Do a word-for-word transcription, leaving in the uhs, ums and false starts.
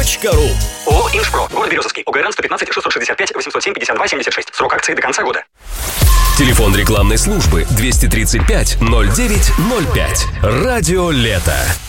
точка ру. ООО «Инжпро». Город Березовский. ОГРН сто пятнадцать шестьсот шестьдесят пять восемьсот семь пятьдесят два семьдесят шесть. Срок акции до конца года. Телефон рекламной службы двести тридцать пять ноль девять ноль пять. Радио «Лето».